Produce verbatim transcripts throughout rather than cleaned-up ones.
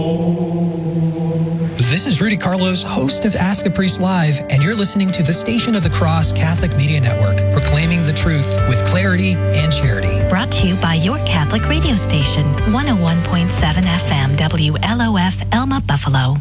This is Rudy Carlos, host of Ask a Priest Live, and you're listening to the Station of the Cross Catholic Media Network, proclaiming the truth with clarity and charity. Brought to you by your Catholic radio station, one oh one point seven F M, W L O F, Elma, Buffalo.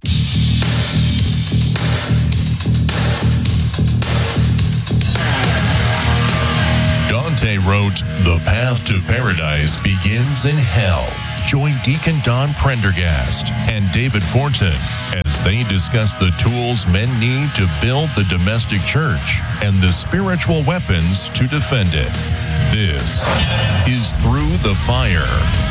Dante wrote, "The path to paradise begins in hell." Join Deacon Don Prendergast and David Fortin as they discuss the tools men need to build the domestic church and the spiritual weapons to defend it. This is Through the Fire.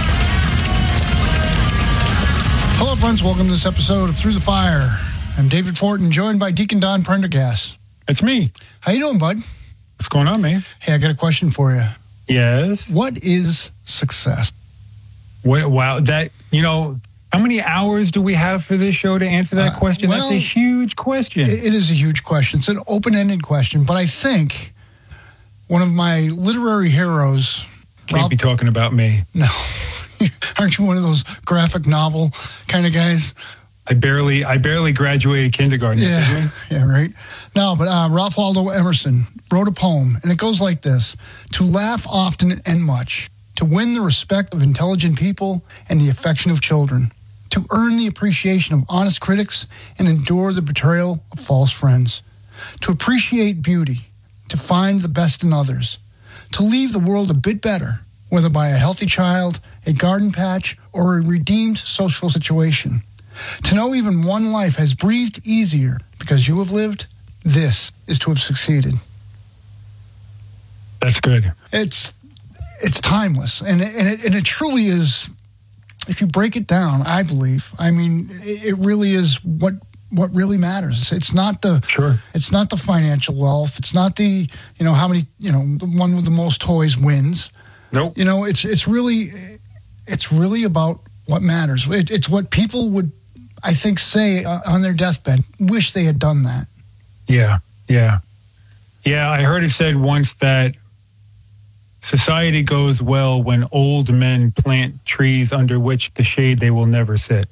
Hello, friends. Welcome to this episode of Through the Fire. I'm David Fortin, joined by Deacon Don Prendergast. It's me. How you doing, bud? What's going on, man? Hey, I got a question for you. Yes? What is success? What, wow, that, you know, how many hours do we have for this show to answer that Uh, question? well, That's a huge question. It, it is a huge question. It's an open-ended question, but I think one of my literary heroes... Can't Rob, be talking about me. No. Aren't you one of those graphic novel kind of guys? I barely I barely graduated kindergarten. Yeah, yeah, right. No, but uh, Ralph Waldo Emerson wrote a poem, and it goes like this. To laugh often and much, to win the respect of intelligent people and the affection of children, to earn the appreciation of honest critics and endure the betrayal of false friends, to appreciate beauty, to find the best in others, to leave the world a bit better, whether by a healthy child, a garden patch, or a redeemed social situation. To know even one life has breathed easier because you have lived, this is to have succeeded. That's good. It's it's timeless, and it, and it and it truly is. If you break it down, I believe. I mean, it, it really is what what really matters. It's not the Sure. It's not the financial wealth. It's not the you know how many you know the one with the most toys wins. Nope. You know, it's it's really it's really about what matters. It, it's what people would, I think, say uh, on their deathbed. Wish they had done that. Yeah, yeah. Yeah, I heard it said once that society goes well when old men plant trees under which the shade they will never sit.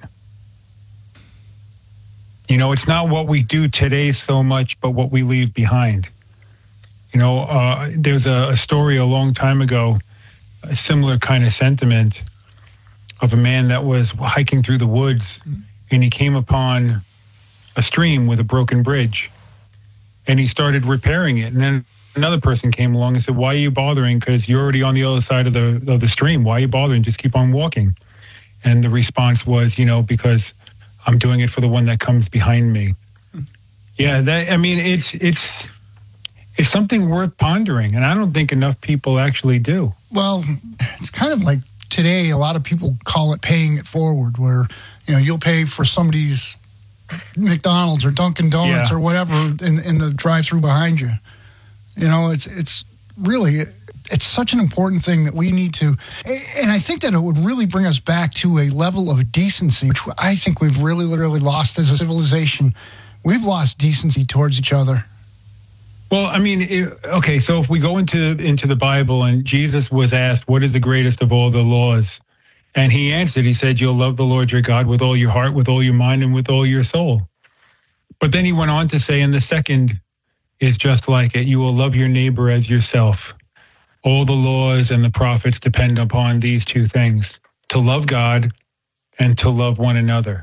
You know, it's not what we do today so much, but what we leave behind. You know, uh, there's a, a story a long time ago, a similar kind of sentiment of a man that was hiking through the woods, and he came upon a stream with a broken bridge, and he started repairing it. And then another person came along and said, "Why are you bothering? Because you're already on the other side of the of the stream. Why are you bothering? Just keep on walking." And the response was, you know, because I'm doing it for the one that comes behind me. Yeah, that I mean, it's it's it's something worth pondering, and I don't think enough people actually do. Well, it's kind of like today, a lot of people call it paying it forward, where, you know, you'll pay for somebody's McDonald's or Dunkin' Donuts Yeah. or whatever in, in the drive-through behind you. You know, it's it's really, it's such an important thing that we need to, and I think that it would really bring us back to a level of decency, which I think we've really, literally lost as a civilization. We've lost decency towards each other. Well, I mean, it, okay, so if we go into into the Bible and Jesus was asked, what is the greatest of all the laws? And he answered, he said, you'll love the Lord your God with all your heart, with all your mind, and with all your soul. But then he went on to say, and the second is just like it, you will love your neighbor as yourself. All the laws and the prophets depend upon these two things, to love God and to love one another.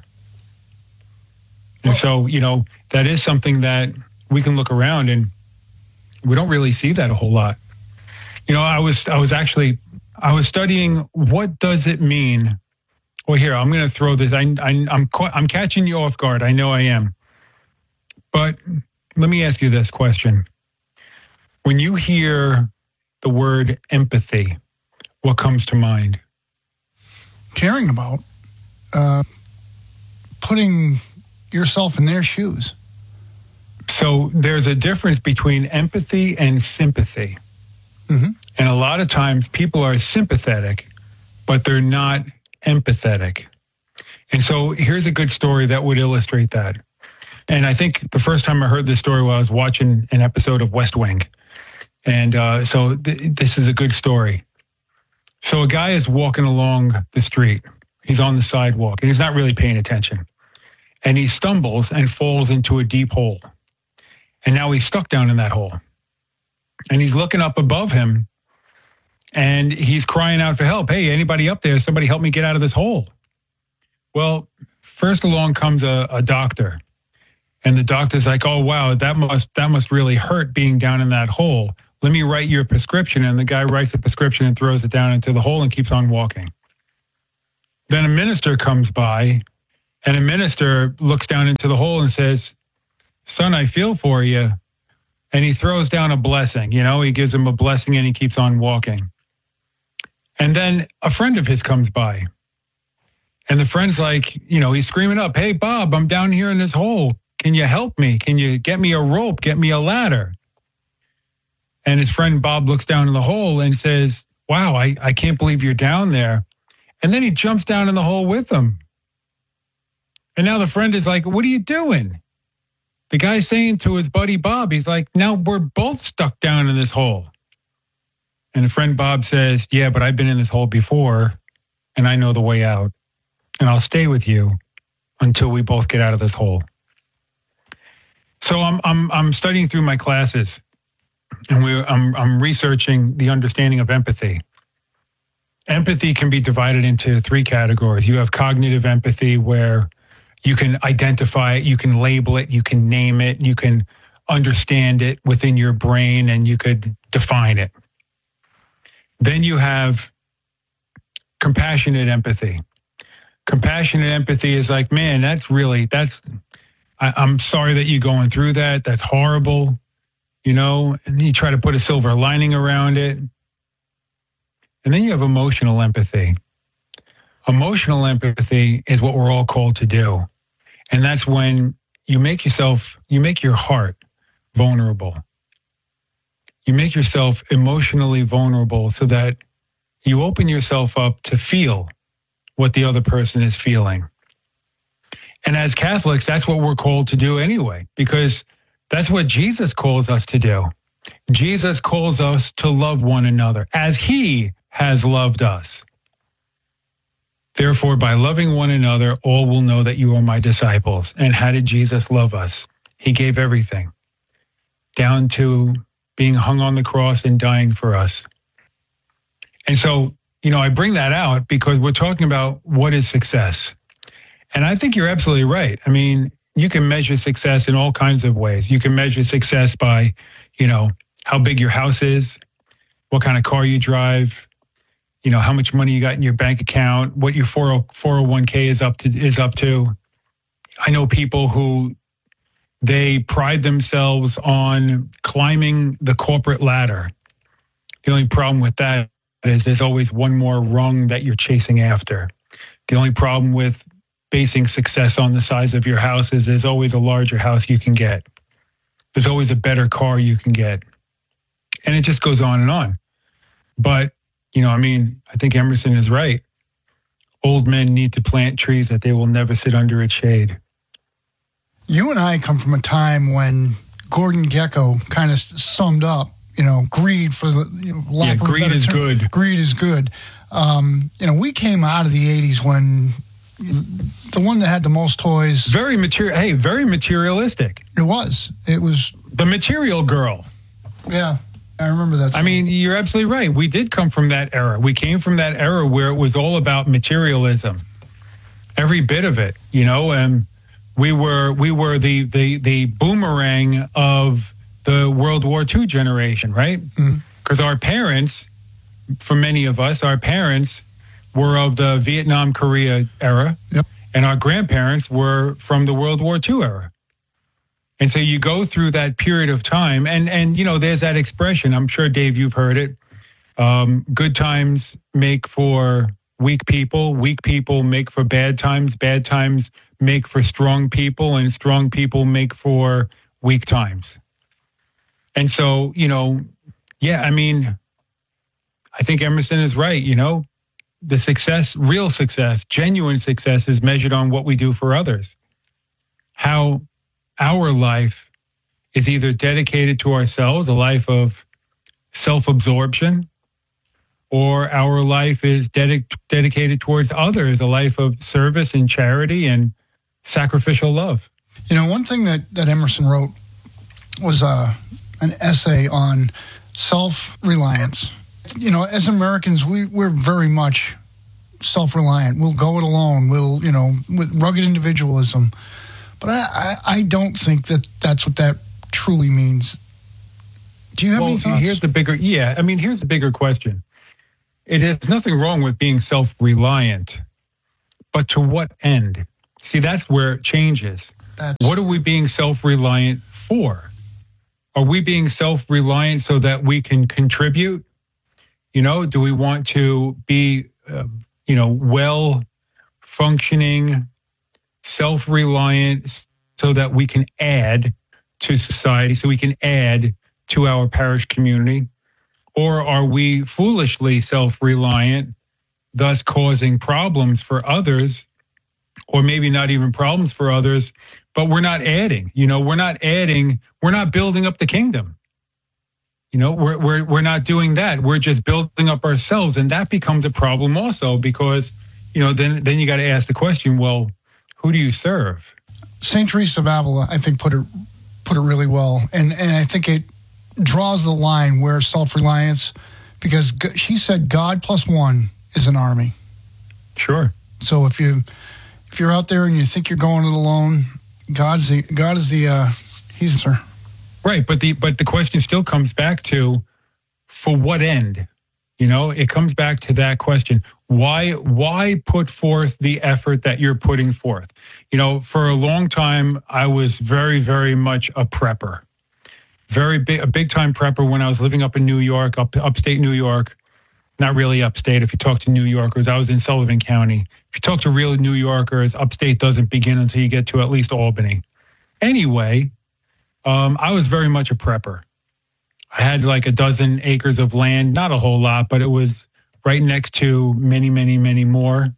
And so, you know, that is something that we can look around and we don't really see that a whole lot. You know, I was I was actually, I was studying what does it mean. Well, here, I'm going to throw this. I, I, I'm I'm catching you off guard. I know I am. But let me ask you this question. When you hear the word empathy, what comes to mind? Caring about, uh, putting yourself in their shoes. So there's a difference between empathy and sympathy. Mm-hmm. And a lot of times people are sympathetic, but they're not empathetic. And so here's a good story that would illustrate that. And I think the first time I heard this story, while I was watching an episode of West Wing. And uh, so th- this is a good story. So a guy is walking along the street. He's on the sidewalk, and he's not really paying attention. And he stumbles and falls into a deep hole. And now he's stuck down in that hole. And he's looking up above him, and he's crying out for help. Hey, anybody up there? Somebody help me get out of this hole. Well, first along comes a, a doctor. And the doctor's like, oh, wow, that must that must really hurt being down in that hole. Let me write your prescription. And the guy writes the prescription and throws it down into the hole and keeps on walking. Then a minister comes by, and a minister looks down into the hole and says, son, I feel for you. And he throws down a blessing. You know, he gives him a blessing and he keeps on walking. And then a friend of his comes by. And the friend's like, you know, he's screaming up, hey, Bob, I'm down here in this hole. Can you help me? Can you get me a rope? Get me a ladder? And his friend Bob looks down in the hole and says, wow, I, I can't believe you're down there. And then he jumps down in the hole with him. And now the friend is like, what are you doing? The guy's saying to his buddy Bob, he's like, now we're both stuck down in this hole. And the friend Bob says, yeah, but I've been in this hole before, and I know the way out. And I'll stay with you until we both get out of this hole. So I'm I'm I'm studying through my classes, and we I'm I'm researching the understanding of empathy. Empathy can be divided into three categories. You have cognitive empathy, where you can identify it, you can label it, you can name it, you can understand it within your brain, and you could define it. Then you have compassionate empathy. Compassionate empathy is like, man, that's really, that's, I, I'm sorry that you're going through that. That's horrible, you know, and you try to put a silver lining around it. And then you have emotional empathy. Emotional empathy is what we're all called to do. And that's when you make yourself, you make your heart vulnerable. You make yourself emotionally vulnerable so that you open yourself up to feel what the other person is feeling. And as Catholics, that's what we're called to do anyway, because that's what Jesus calls us to do. Jesus calls us to love one another as he has loved us. Therefore, by loving one another, all will know that you are my disciples. And how did Jesus love us? He gave everything, down to being hung on the cross and dying for us. And so, you know, I bring that out because we're talking about what is success. And I think you're absolutely right. I mean, you can measure success in all kinds of ways. You can measure success by, you know, how big your house is, what kind of car you drive, you know, how much money you got in your bank account, what your four oh one k is up to is up to. I know people who they pride themselves on climbing the corporate ladder. The only problem with that is there's always one more rung that you're chasing after. The only problem with basing success on the size of your house is there's always a larger house you can get. There's always a better car you can get. And it just goes on and on. But, you know, I mean, I think Emerson is right. Old men need to plant trees that they will never sit under its shade. You and I come from a time when Gordon Gekko kind of summed up, you know, greed for the you know, lack yeah, of a greed better is term. good. Greed is good. Um, you know, we came out of the eighties when the one that had the most toys. Very material. Hey, very materialistic. It was. It was the material girl. Yeah, I remember that song. I mean, you're absolutely right. We did come from that era. We came from that era where it was all about materialism. Every bit of it, you know, and we were we were the the the boomerang of the World War Two generation, right? Because mm-hmm. our parents, for many of us, our parents were of the Vietnam, Korea era, yep. and our grandparents were from the World War Two era. And so you go through that period of time, and, and you know, there's that expression, I'm sure, Dave, you've heard it, um, good times make for weak people, weak people make for bad times, bad times make for strong people, and strong people make for weak times. And so, you know, yeah, I mean, I think Emerson is right, you know, the success, real success, genuine success is measured on what we do for others. How our life is either dedicated to ourselves, a life of self-absorption, or our life is dedic- dedicated towards others, a life of service and charity and sacrificial love. You know, one thing that, that Emerson wrote was uh, an essay on self-reliance. You know, as Americans, we, we're very much self-reliant. We'll go it alone. We'll, you know, with rugged individualism. But I, I, I don't think that that's what that truly means. Do you have well, any thoughts? Here's the bigger, yeah, I mean, here's the bigger question. It has nothing wrong with being self-reliant, but to what end? See, that's where it changes. That's... What are we being self-reliant for? Are we being self-reliant so that we can contribute? You know, do we want to be, uh, you know, well-functioning, self-reliant so that we can add to society, so we can add to our parish community? Or are we foolishly self-reliant, thus causing problems for others, or maybe not even problems for others, but we're not adding, you know, we're not adding, we're not building up the kingdom. You know, we're, we're, we're not doing that. We're just building up ourselves. And that becomes a problem also because, you know, then, then you got to ask the question, well, who do you serve? Saint Teresa of Avila, I think, put it, put it really well. And, and I think it draws the line where self-reliance, because she said God plus one is an army. Sure. So if you if you're out there and you think you're going it alone, God's the God is the uh, he's the sir. Right, but the but the question still comes back to, for what end? You know, it comes back to that question. Why why put forth the effort that you're putting forth? You know, for a long time I was very very much a prepper. Very big, a big time prepper when I was living up in New York, up upstate New York. Not really upstate. If you talk to New Yorkers, I was in Sullivan County. If you talk to real New Yorkers, upstate doesn't begin until you get to at least Albany. Anyway, um, I was very much a prepper. I had like a dozen acres of land, not a whole lot, but it was right next to many, many, many more.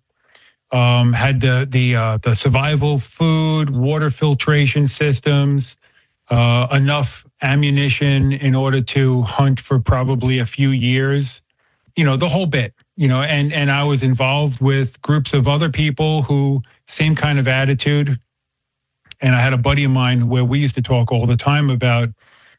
Um, had the the uh, the survival food, water filtration systems, uh, enough ammunition in order to hunt for probably a few years, you know, the whole bit, you know, and, and I was involved with groups of other people who same kind of attitude. And I had a buddy of mine where we used to talk all the time about,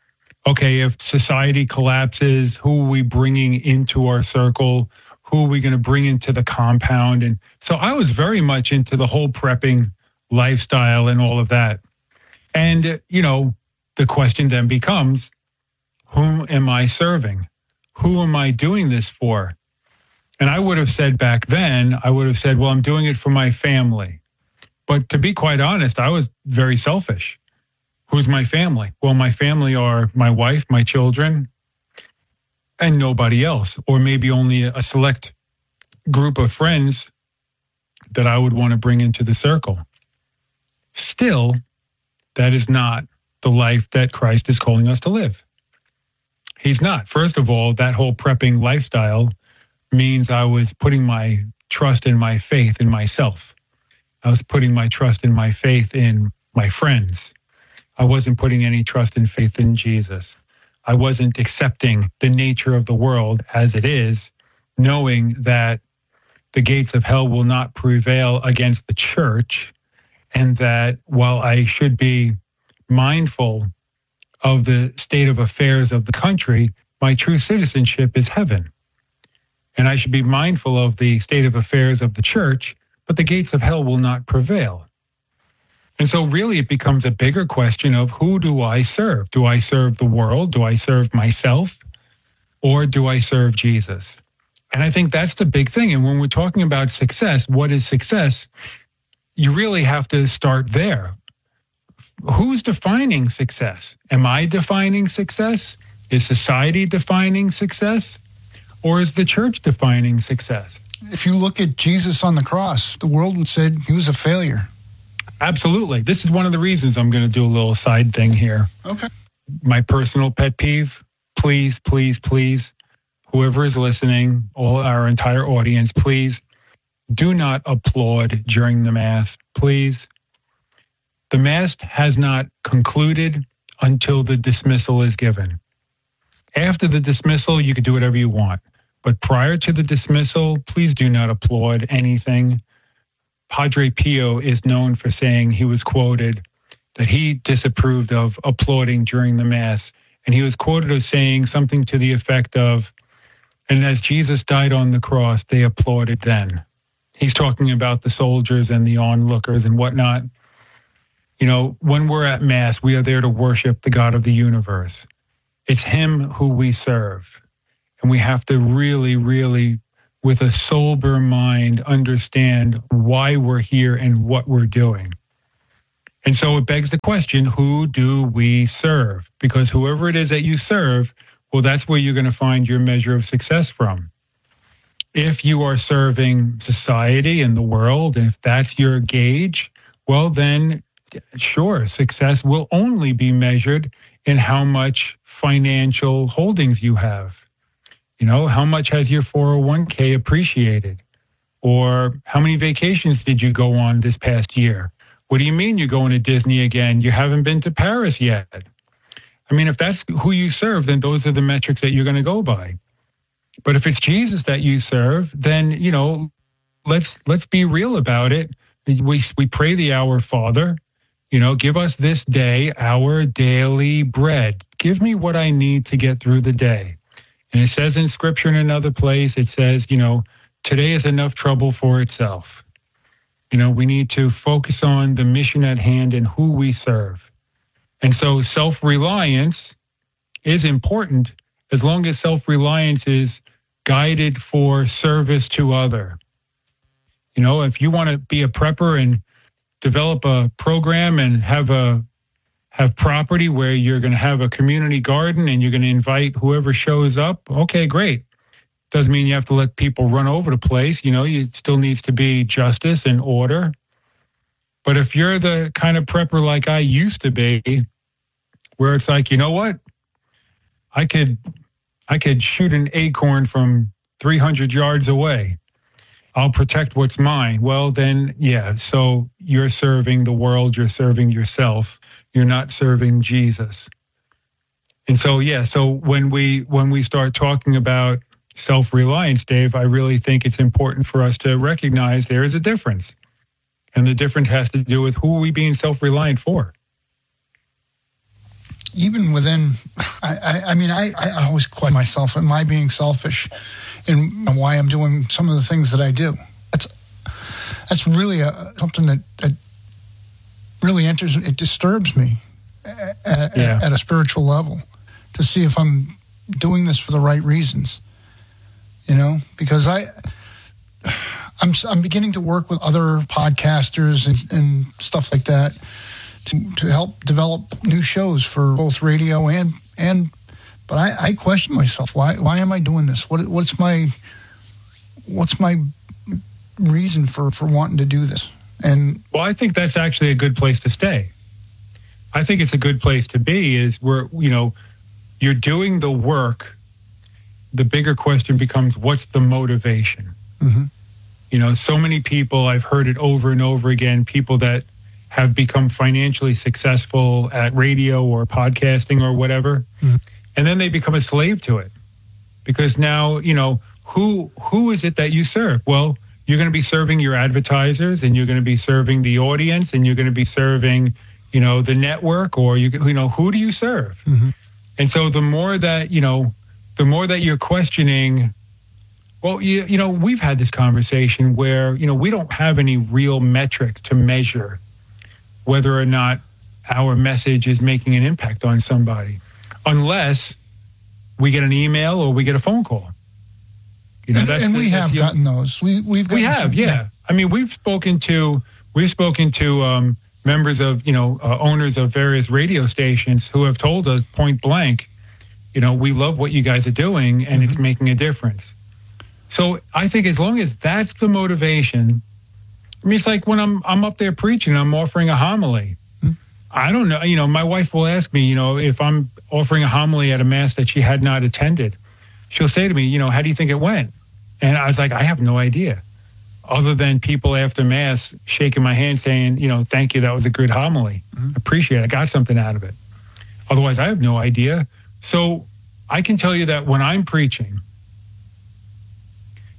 okay, if society collapses, who are we bringing into our circle? Who are we going to bring into the compound? And so I was very much into the whole prepping lifestyle and all of that. And, you know, the question then becomes, whom am I serving? Who am I doing this for? And I would have said back then, I would have said, well, I'm doing it for my family. But to be quite honest, I was very selfish. Who's my family? Well, my family are my wife, my children, and nobody else, or maybe only a select group of friends that I would want to bring into the circle. Still, that is not the life that Christ is calling us to live. He's not. First of all, that whole prepping lifestyle means I was putting my trust and my faith in myself. I was putting my trust and my faith in my friends. I wasn't putting any trust and faith in Jesus. I wasn't accepting the nature of the world as it is, knowing that the gates of hell will not prevail against the church, and that while I should be mindful of the state of affairs of the country, my true citizenship is heaven. And I should be mindful of the state of affairs of the church, but the gates of hell will not prevail. And so really it becomes a bigger question of, who do I serve? Do I serve the world? Do I serve myself? Or do I serve Jesus? And I think that's the big thing. And when we're talking about success, what is success? You really have to start there. Who's defining success? Am I defining success? Is society defining success? Or is the church defining success? If you look at Jesus on the cross, the world would say he was a failure. Absolutely. This is one of the reasons I'm going to do a little side thing here. Okay. My personal pet peeve, please, please, please, whoever is listening, all our entire audience, please do not applaud during the Mass, please. The Mass has not concluded until the dismissal is given. After the dismissal, you can do whatever you want. But prior to the dismissal, please do not applaud anything. Padre Pio is known for saying, he was quoted, that he disapproved of applauding during the Mass. And he was quoted as saying something to the effect of, and as Jesus died on the cross, they applauded then. He's talking about the soldiers and the onlookers and whatnot. You know, when we're at Mass, we are there to worship the God of the universe. It's him who we serve. And we have to really, really, with a sober mind, understand why we're here and what we're doing. And so it begs the question, who do we serve? Because whoever it is that you serve, well, that's where you're going to find your measure of success from. If you are serving society and the world, and if that's your gauge, well, then sure, success will only be measured in how much financial holdings you have. You know, how much has your four oh one k appreciated? Or how many vacations did you go on this past year? What do you mean you're going to Disney again? You haven't been to Paris yet. I mean, if that's who you serve, then those are the metrics that you're going to go by. But if it's Jesus that you serve, then, you know, let's let's be real about it. We we pray the Our Father, you know, give us this day our daily bread. Give me what I need to get through the day. And it says in Scripture in another place, it says, you know, today is enough trouble for itself. You know, we need to focus on the mission at hand and who we serve. And so self-reliance is important as long as self-reliance is guided for service to other. You know, if you want to be a prepper and develop a program and have a have property where you're going to have a community garden and you're going to invite whoever shows up, okay, great. Doesn't mean you have to let people run over the place. You know, it still needs to be justice and order. But if you're the kind of prepper like I used to be, where it's like, you know what? I could I could shoot an acorn from three hundred yards away. I'll protect what's mine. Well, then, yeah, so you're serving the world, you're serving yourself. You're not serving Jesus. And so, yeah, so when we when we start talking about self-reliance, Dave, I really think it's important for us to recognize there is a difference. And the difference has to do with who are we being self-reliant for? Even within, I, I, I mean, I, I always question myself, am I being selfish in why I'm doing some of the things that I do? That's that's really a, something that, that really enters, it disturbs me at, yeah. at a spiritual level to see if I'm doing this for the right reasons, you know, because I, I'm, I'm beginning to work with other podcasters and, and stuff like that to, to help develop new shows for both radio and, and, but I, I question myself, why, why am I doing this? What, what's my, what's my reason for, for wanting to do this? And well, I think that's actually a good place to stay. I think it's a good place to be is where, you know, you're doing the work. The bigger question becomes, what's the motivation? Mm-hmm. You know, so many people, I've heard it over and over again, people that have become financially successful at radio or podcasting or whatever, mm-hmm. and then they become a slave to it. Because now, you know, who who is it that you serve? Well, you're going to be serving your advertisers, and you're going to be serving the audience, and you're going to be serving, you know, the network, or you, you know, who do you serve? Mm-hmm. And so the more that, you know, the more that you're questioning, well, you, you know, we've had this conversation where, you know, we don't have any real metrics to measure whether or not our message is making an impact on somebody, unless we get an email or we get a phone call. You know, and, that's and the, we that's have the, gotten those. We we've gotten we have, some, yeah. yeah. I mean, we've spoken to we've spoken to um, members of, you know, uh, owners of various radio stations who have told us point blank, you know, we love what you guys are doing, and mm-hmm. it's making a difference. So I think as long as that's the motivation, I mean, it's like when I'm I'm up there preaching, I'm offering a homily. Mm-hmm. I don't know, you know, my wife will ask me, you know, if I'm offering a homily at a mass that she had not attended, she'll say to me, you know, how do you think it went? And I was like, I have no idea, other than people after mass shaking my hand saying, you know, thank you, that was a good homily. Mm-hmm. Appreciate it. I got something out of it. Otherwise, I have no idea. So I can tell you that when I'm preaching,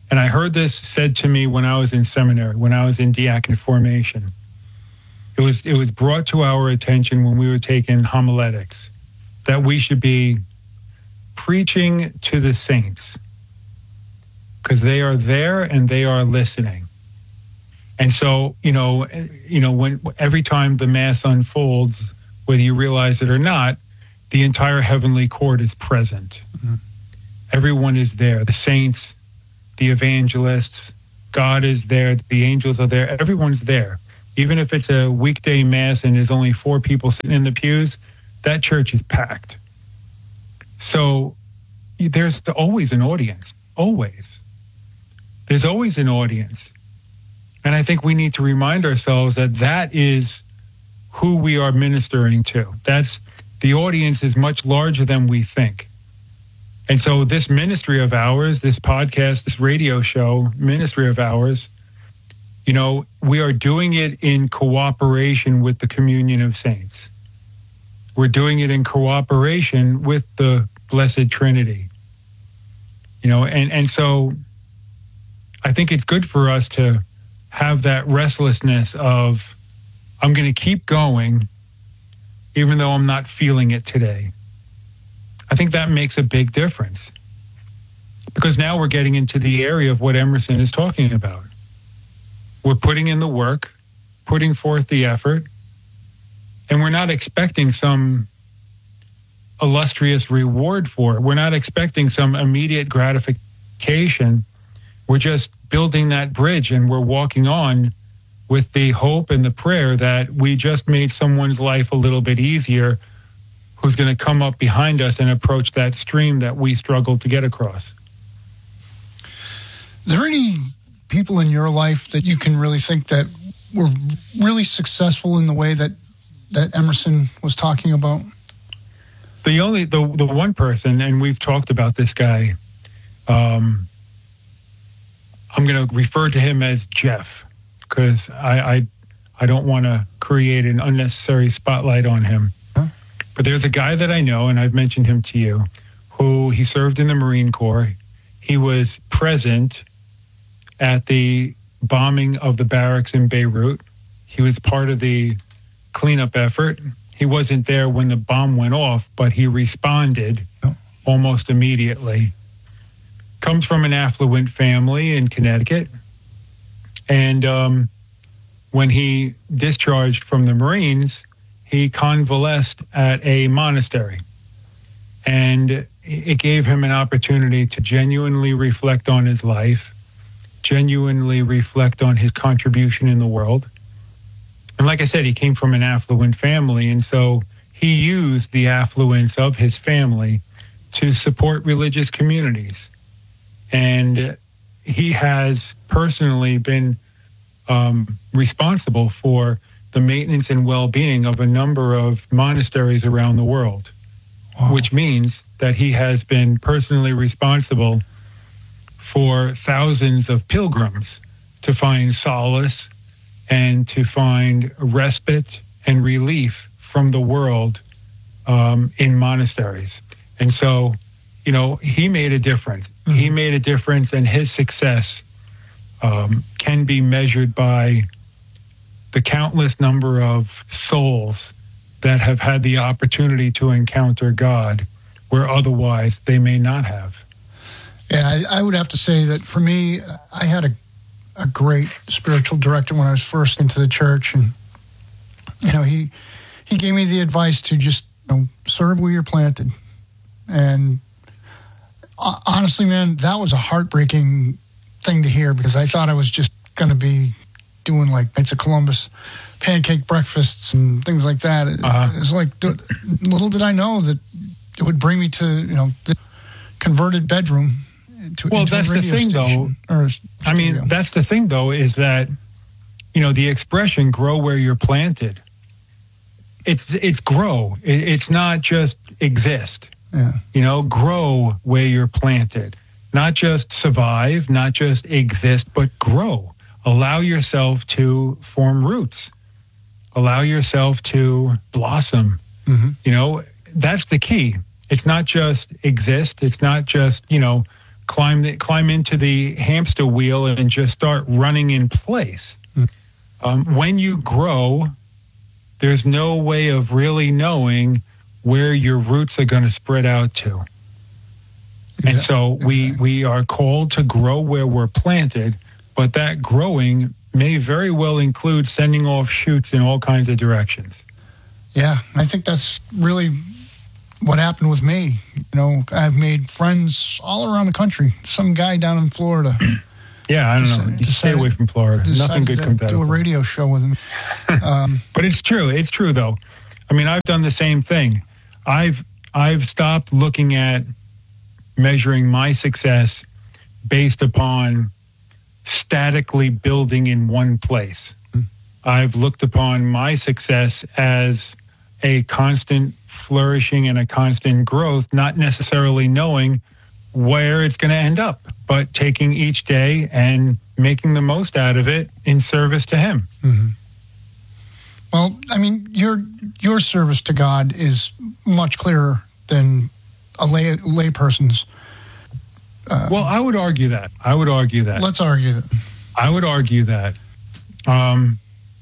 And I heard this said to me when I was in seminary, when I was in diaconate formation. It was it was brought to our attention when we were taking homiletics that we should be preaching to the saints because they are there and they are listening. And so, you know, you know, when every time the Mass unfolds, whether you realize it or not, the entire heavenly court is present. Mm-hmm. Everyone is there. The saints, the evangelists, God is there. The angels are there. Everyone's there. Even if it's a weekday Mass and there's only four people sitting in the pews, that church is packed. So there's always an audience. Always. There's always an audience. And I think we need to remind ourselves that that is who we are ministering to. That's the audience is much larger than we think. And so this ministry of ours, this podcast, this radio show, ministry of ours, you know, we are doing it in cooperation with the communion of saints. We're doing it in cooperation with the Blessed Trinity. You know, and, and so I think it's good for us to have that restlessness of, I'm going to keep going, even though I'm not feeling it today. I think that makes a big difference. Because now we're getting into the area of what Emerson is talking about. We're putting in the work, putting forth the effort, and we're not expecting some illustrious reward for it. We're not expecting some immediate gratification. We're just building that bridge, and we're walking on with the hope and the prayer that we just made someone's life a little bit easier who's going to come up behind us and approach that stream that we struggled to get across. Are there any people in your life that you can really think that were really successful in the way that, that Emerson was talking about? The only, the, the one person, and we've talked about this guy, um, I'm going to refer to him as Jeff, because I, I I don't want to create an unnecessary spotlight on him. Huh? But there's a guy that I know, and I've mentioned him to you, who he served in the Marine Corps. He was present at the bombing of the barracks in Beirut. He was part of the cleanup effort. He wasn't there when the bomb went off, but he responded oh. almost immediately. Comes from an affluent family in Connecticut. And um, when he discharged from the Marines, he convalesced at a monastery. And it gave him an opportunity to genuinely reflect on his life, genuinely reflect on his contribution in the world. And like I said, he came from an affluent family. And so he used the affluence of his family to support religious communities. And he has personally been um, responsible for the maintenance and well-being of a number of monasteries around the world, wow. which means that he has been personally responsible for thousands of pilgrims to find solace and to find respite and relief from the world um, in monasteries. And so, you know, he made a difference. Mm-hmm. He made a difference, and his success um, can be measured by the countless number of souls that have had the opportunity to encounter God where otherwise they may not have. Yeah, I, I would have to say that for me, I had a, a great spiritual director when I was first into the church, and you know, he he gave me the advice to just, you know, serve where you're planted. And honestly, man, that was a heartbreaking thing to hear, because I thought I was just going to be doing like Knights of Columbus pancake breakfasts and things like that. Uh-huh. It's like, little did I know that it would bring me to, you know, the converted bedroom. To, well, that's the thing, though. I mean, that's the thing, though, is that, you know, the expression "grow where you're planted." It's it's grow. It, it's not just exist. Yeah. You know, grow where you're planted. Not just survive, not just exist, but grow. Allow yourself to form roots. Allow yourself to blossom. Mm-hmm. You know, that's the key. It's not just exist. It's not just, you know, climb the, climb into the hamster wheel and just start running in place. Mm. Um, when you grow, there's no way of really knowing where your roots are going to spread out to. Exactly. And so we, exactly. we are called to grow where we're planted, but that growing may very well include sending off shoots in all kinds of directions. Yeah, I think that's really what happened with me. You know, I've made friends all around the country. Some guy down in Florida. Yeah, I don't know. You stay away from Florida. Nothing good comes out of it. Do a radio show with him. Um, but it's true. It's true, though. I mean, I've done the same thing. I've I've stopped looking at measuring my success based upon statically building in one place. Mm. I've looked upon my success as a constant flourishing and a constant growth, not necessarily knowing where it's going to end up, but taking each day and making the most out of it in service to Him. Mm-hmm. Well, I mean, your your service to God is much clearer than a lay layperson's. Uh, well, I would argue that. I would argue that. Let's argue that. I would argue that. Um,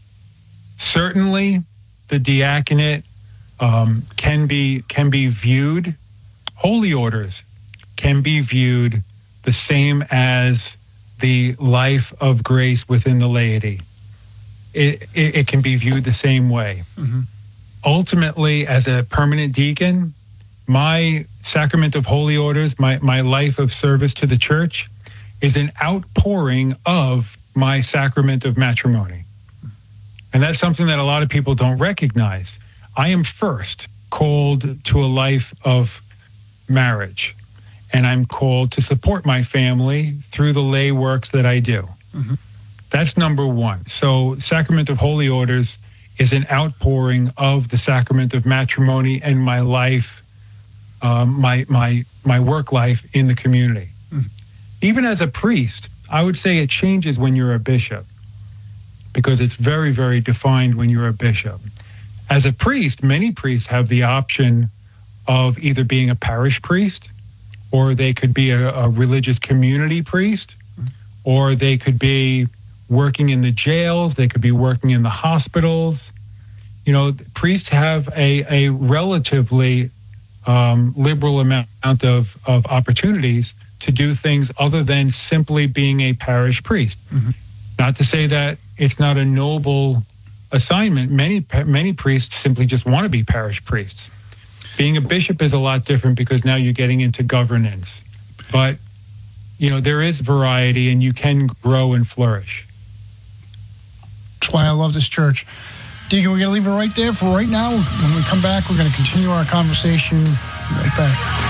certainly, the diaconate um, can be can be viewed. Holy orders can be viewed the same as the life of grace within the laity. It, it, it can be viewed the same way. Mm-hmm. Ultimately, as a permanent deacon, my sacrament of holy orders, my, my life of service to the church, is an outpouring of my sacrament of matrimony. And that's something that a lot of people don't recognize. I am first called to a life of marriage, and I'm called to support my family through the lay works that I do. Mm-hmm. That's number one. So sacrament of holy orders is an outpouring of the sacrament of matrimony and my life, um, my my my work life in the community. Mm-hmm. Even as a priest, I would say it changes when you're a bishop, because it's very, very defined when you're a bishop. As a priest, many priests have the option of either being a parish priest, or they could be a, a religious community priest, or they could be working in the jails, they could be working in the hospitals. You know, priests have a, a relatively um, liberal amount of, of opportunities to do things other than simply being a parish priest. Mm-hmm. Not to say that it's not a noble assignment. Many many priests simply just want to be parish priests. Being a bishop is a lot different because now you're getting into governance. But, you know, there is variety and you can grow and flourish. That's why I love this church. Deacon, we're going to leave it right there for right now. When we come back, we're going to continue our conversation right back.